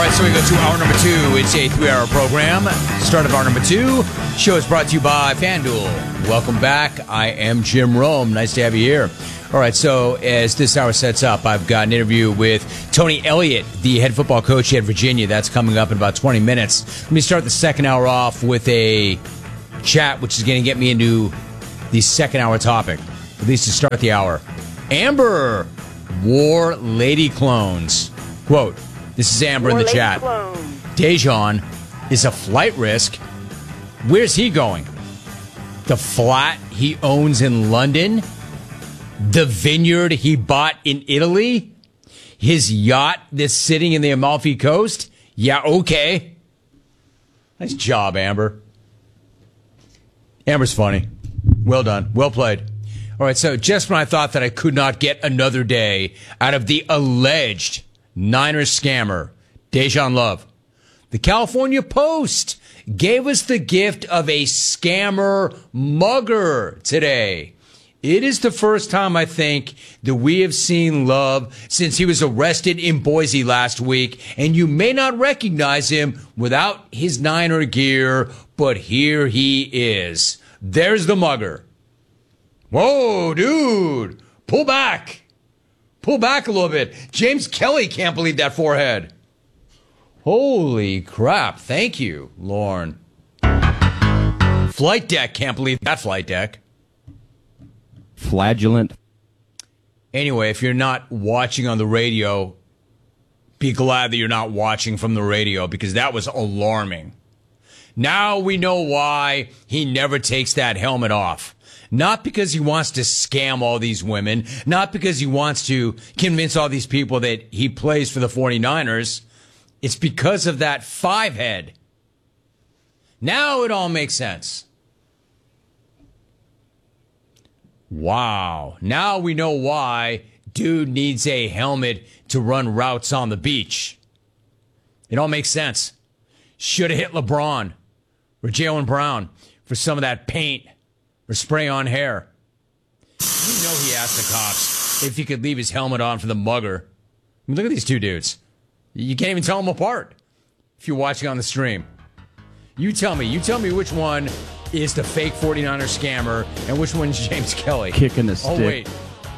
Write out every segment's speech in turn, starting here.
right, so we go to hour number 2. It's a 3-hour program. Start of hour number 2. Show is brought to you by FanDuel. Welcome back. I am Jim Rome. Nice to have you here. All right, so as this hour sets up, I've got an interview with Tony Elliott, the head football coach at Virginia. That's coming up in about 20 minutes. Let me start the second hour off with a chat, which is going to get me into the second hour topic, at least to start the hour. Amber wore lady clones. Quote, this is Amber in the chat. Dejan is a flight risk. Where's he going? The flat he owns in London? The vineyard he bought in Italy? His yacht that's sitting in the Amalfi Coast? Yeah, okay. Nice job, Amber. Amber's funny. Well done. Well played. All right, so just when I thought that I could not get another day out of the alleged Niners scammer, Dejan Love, the California Post gave us the gift of a scammer mugger today. It is the first time, I think, that we have seen Love since he was arrested in Boise last week, and you may not recognize him without his Niner gear, but here he is. There's the mugger. Whoa, dude, pull back. Pull back a little bit. James Kelly can't believe that forehead. Holy crap. Thank you, Lauren. Flight deck can't believe that flight deck. Flagellant. Anyway, if you're not watching on the radio, be glad that you're not watching from the radio because that was alarming. Now we know why he never takes that helmet off. Not because he wants to scam all these women, not because he wants to convince all these people that he plays for the 49ers. It's because of that 5 head. Now it all makes sense. Wow. Now we know why dude needs a helmet to run routes on the beach. It all makes sense. Should have hit LeBron or Jaylen Brown for some of that paint or spray on hair. You know he asked the cops if he could leave his helmet on for the mugger. I mean, look at these two dudes. You can't even tell them apart if you're watching on the stream. You tell me which one is the fake 49er scammer and which one's James Kelly. Kicking the stick. Oh, wait.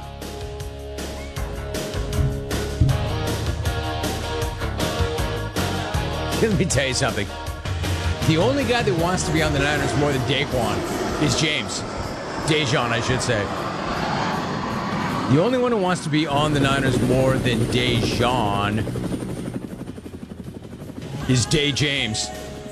Let me tell you something. The only guy that wants to be on the Niners more than Daquan is James. Dejan, I should say. The only one who wants to be on the Niners more than Dejan is Day James.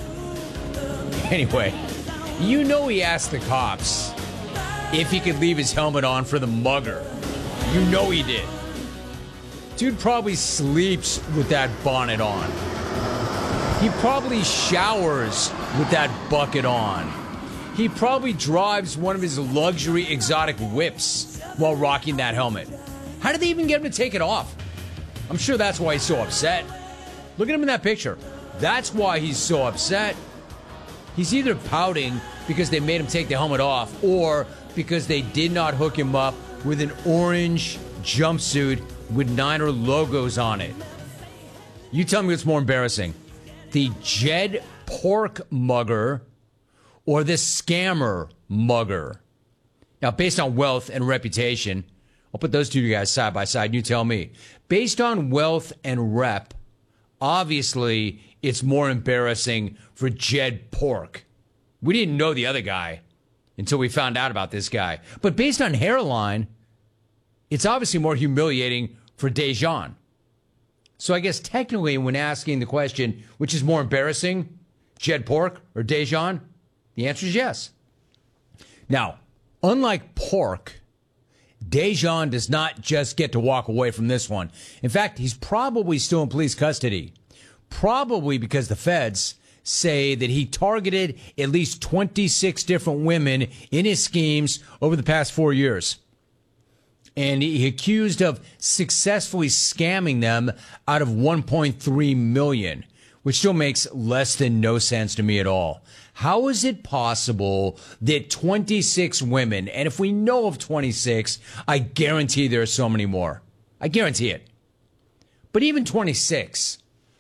Anyway, you know he asked the cops if he could leave his helmet on for the mugger. You know he did. Dude probably sleeps with that bonnet on. He probably showers with that bucket on. He probably drives one of his luxury exotic whips while rocking that helmet. How did they even get him to take it off? I'm sure that's why he's so upset. Look at him in that picture. That's why he's so upset. He's either pouting because they made him take the helmet off or because they did not hook him up with an orange jumpsuit with Niner logos on it. You tell me what's more embarrassing. The Jed Pork mugger or the scammer mugger? Now, based on wealth and reputation, I'll put those two guys side by side and you tell me. Based on wealth and rep, obviously it's more embarrassing for Jed Pork. We didn't know the other guy until we found out about this guy. But based on hairline, it's obviously more humiliating for Dejan. So I guess technically when asking the question, which is more embarrassing, Jed Pork or Dejan, the answer is yes. Now, unlike Pork, Dejan does not just get to walk away from this one. In fact, he's probably still in police custody. Probably because the feds say that he targeted at least 26 different women in his schemes over the past 4 years. And he accused of successfully scamming them out of $1.3 million, which still makes less than no sense to me at all. How is it possible that 26 women, and if we know of 26, I guarantee there are so many more. I guarantee it. But even 26,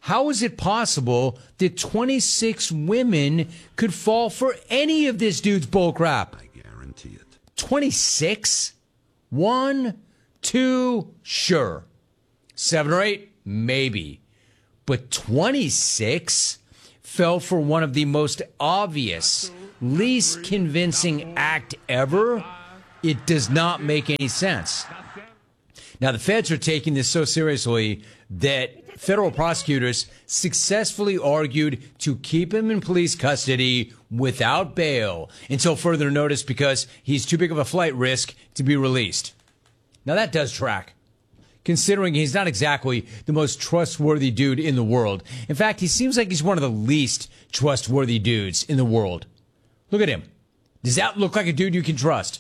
How is it possible that 26 women could fall for any of this dude's bullcrap? I guarantee it. 26? 1, 2, sure. 7 or 8, maybe. But 26 fell for one of the most obvious, least convincing act ever. It does not make any sense. Now, the feds are taking this so seriously that federal prosecutors successfully argued to keep him in police custody without bail until further notice because he's too big of a flight risk to be released. Now, that does track, considering he's not exactly the most trustworthy dude in the world. In fact, he seems like he's one of the least trustworthy dudes in the world. Look at him. Does that look like a dude you can trust?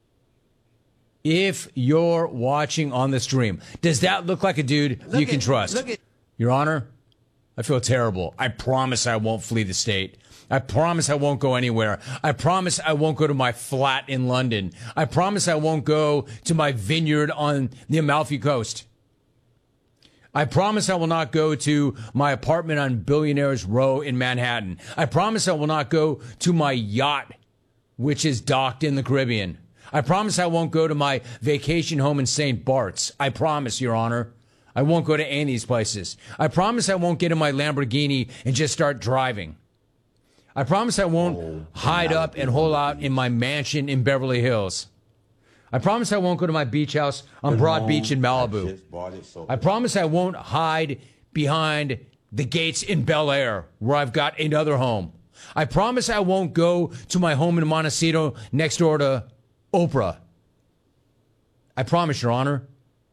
If you're watching on the stream, does that look like a dude you can trust? Your Honor, I feel terrible. I promise I won't flee the state. I promise I won't go anywhere. I promise I won't go to my flat in London. I promise I won't go to my vineyard on the Amalfi Coast. I promise I will not go to my apartment on Billionaires Row in Manhattan. I promise I will not go to my yacht, which is docked in the Caribbean. I promise I won't go to my vacation home in St. Bart's. I promise, Your Honor. I won't go to any of these places. I promise I won't get in my Lamborghini and just start driving. I promise I won't hide up and hole out in my mansion in Beverly Hills. I promise I won't go to my beach house on Broad Beach in Malibu. I promise I won't hide behind the gates in Bel Air, where I've got another home. I promise I won't go to my home in Montecito next door to Oprah. I promise, Your Honor.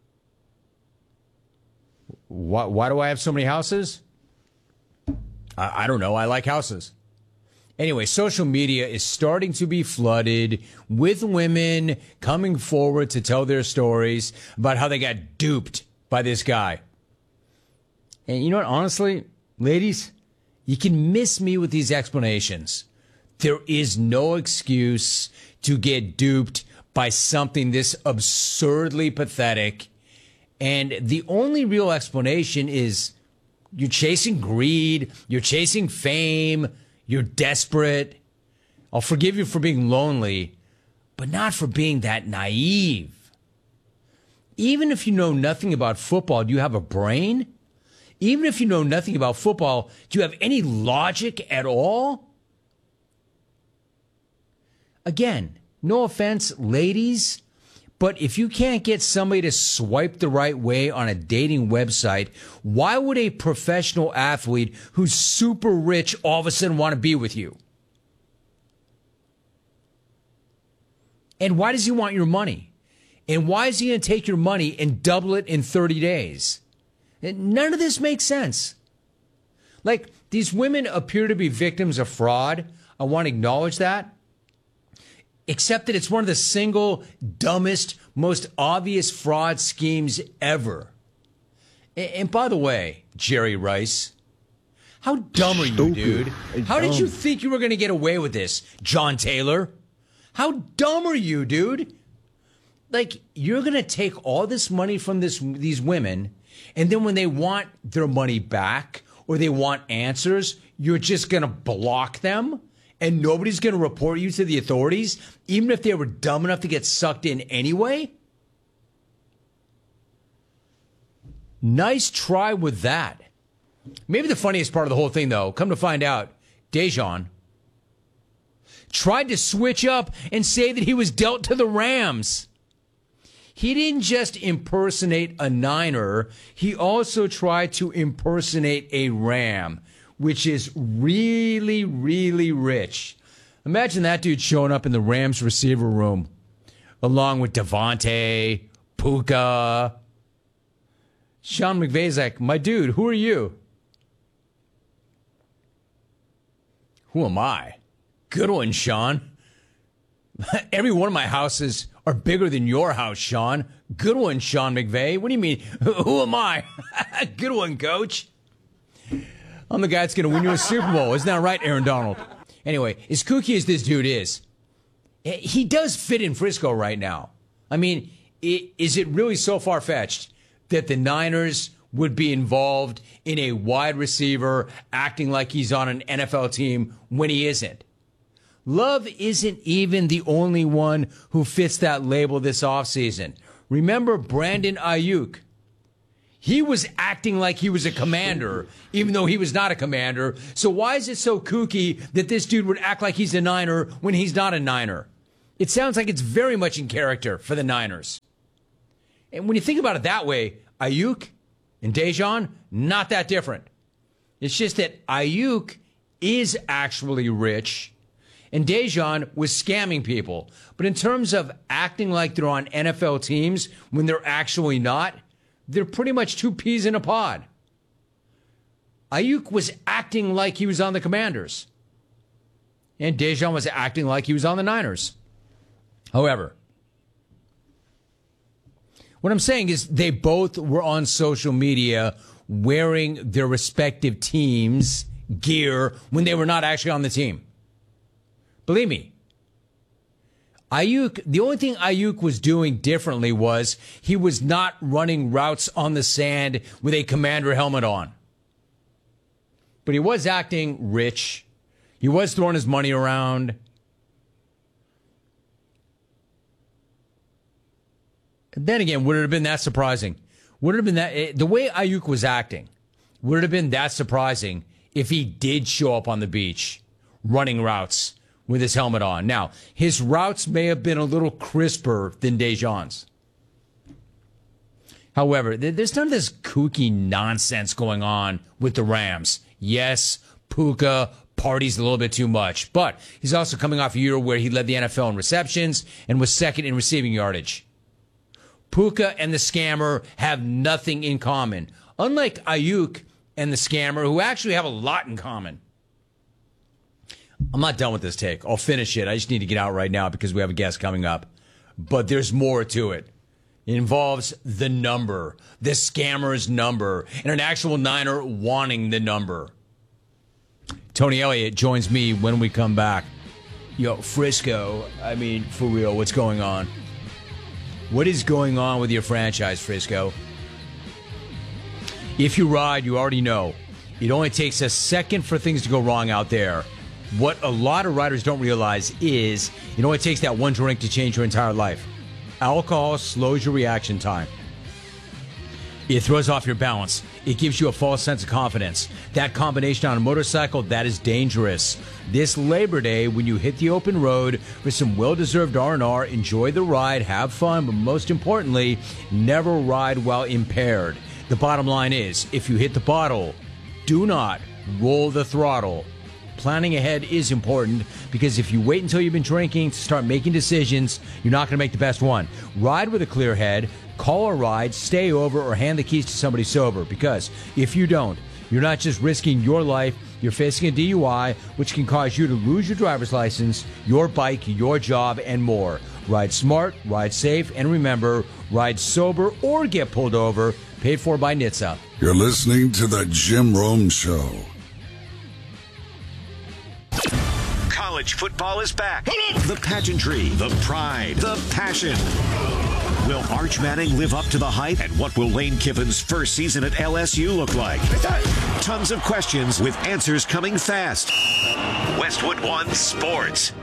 Why do I have so many houses? I don't know. I like houses. Anyway, social media is starting to be flooded with women coming forward to tell their stories about how they got duped by this guy. And you know what? Honestly, ladies, you can miss me with these explanations. There is no excuse to get duped by something this absurdly pathetic. And the only real explanation is you're chasing greed, you're chasing fame, you're desperate. I'll forgive you for being lonely, but not for being that naive. Even if you know nothing about football, do you have a brain? Even if you know nothing about football, do you have any logic at all? Again, no offense, ladies, but if you can't get somebody to swipe the right way on a dating website, why would a professional athlete who's super rich all of a sudden want to be with you? And why does he want your money? And why is he going to take your money and double it in 30 days? And none of this makes sense. Like, these women appear to be victims of fraud. I want to acknowledge that. Except that it's one of the single dumbest, most obvious fraud schemes ever. And by the way, Jerry Rice, how dumb are you, dude? How did you think you were going to get away with this, John Taylor? How dumb are you, dude? Like, you're going to take all this money from these women, and then when they want their money back or they want answers, you're just going to block them? And nobody's going to report you to the authorities, even if they were dumb enough to get sucked in anyway? Nice try with that. Maybe the funniest part of the whole thing, though, come to find out, Dejan tried to switch up and say that he was dealt to the Rams. He didn't just impersonate a Niner, he also tried to impersonate a Ram, which is really, really rich. Imagine that dude showing up in the Rams receiver room, along with Devontae, Puka. Sean McVay's like, my dude, who are you? Who am I? Good one, Sean. Every one of my houses are bigger than your house, Sean. Good one, Sean McVay. What do you mean? Who am I? Good one, coach. I'm the guy that's going to win you a Super Bowl. Isn't that right, Aaron Donald? Anyway, as kooky as this dude is, he does fit in Frisco right now. I mean, is it really so far-fetched that the Niners would be involved in a wide receiver acting like he's on an NFL team when he isn't. Love isn't even the only one who fits that label this offseason. Remember Brandon Ayuk? He was acting like he was a commander, even though he was not a commander. So why is it so kooky that this dude would act like he's a Niner when he's not a Niner? It sounds like it's very much in character for the Niners. And when you think about it that way, Ayuk and Dejon, not that different. It's just that Ayuk is actually rich and Dejon was scamming people. But in terms of acting like they're on NFL teams when they're actually not, they're pretty much two peas in a pod. Ayuk was acting like he was on the Commanders. And Dejon was acting like he was on the Niners. However, what I'm saying is they both were on social media wearing their respective teams' gear when they were not actually on the team. Believe me. Ayuk, the only thing Ayuk was doing differently was he was not running routes on the sand with a commander helmet on. But he was acting rich. He was throwing his money around. Then again, would it have been that surprising? Would it have been that, the way Ayuk was acting, would it have been that surprising if he did show up on the beach running routes with his helmet on? Now, his routes may have been a little crisper than Dejon's. However, there's none of this kooky nonsense going on with the Rams. Yes, Puka parties a little bit too much, but he's also coming off a year where he led the NFL in receptions and was second in receiving yardage. Puka and the scammer have nothing in common, unlike Ayuk and the scammer, who actually have a lot in common. I'm not done with this take. I'll finish it. I just need to get out right now because we have a guest coming up. But there's more to it. It involves the number, the scammer's number, and an actual Niner wanting the number. Tony Elliott joins me when we come back. Yo, Frisco, I mean, for real, what's going on? What is going on with your franchise, Frisco? If you ride, you already know. It only takes a second for things to go wrong out there. What a lot of riders don't realize is it only takes that one drink to change your entire life. Alcohol slows your reaction time. It throws off your balance. It gives you a false sense of confidence. That combination on a motorcycle, that is dangerous. This Labor Day, when you hit the open road for some well-deserved R&R, enjoy the ride, have fun, but most importantly, never ride while impaired. The bottom line is, if you hit the bottle, do not roll the throttle. Planning ahead is important because if you wait until you've been drinking to start making decisions, you're not going to make the best one. Ride with a clear head, call a ride, stay over, or hand the keys to somebody sober, because if you don't, you're not just risking your life, you're facing a DUI, which can cause you to lose your driver's license, your bike, your job, and more. Ride smart, ride safe, and remember, ride sober or get pulled over. Paid for by NHTSA. You're listening to The Jim Rome Show. College football is back. The pageantry, the pride, the passion. Will Arch Manning live up to the hype? And what will Lane Kiffin's first season at LSU look like? Tons of questions with answers coming fast. Westwood One Sports.